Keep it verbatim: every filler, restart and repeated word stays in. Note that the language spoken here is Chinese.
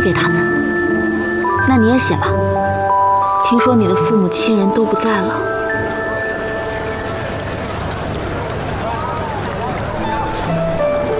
给他们。那你也写吧。听说你的父母亲人都不在了。